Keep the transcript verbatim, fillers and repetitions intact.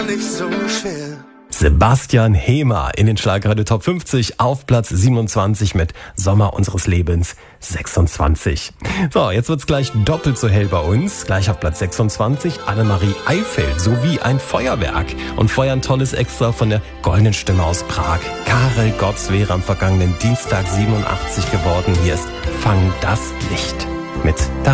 nicht so schwer. Sebastian Hehmer in den Schlagerradio Top fünfzig auf Platz siebenundzwanzig mit Sommer unseres Lebens sechsundzwanzig. So, jetzt wird's gleich doppelt so hell bei uns. Gleich auf Platz sechsundzwanzig Annemarie Eifeld sowie ein Feuerwerk. Und vorher ein tolles Extra von der goldenen Stimme aus Prag. Karel Gotts wäre am vergangenen Dienstag siebenundachtzig geworden. Hier ist Fang das Licht mit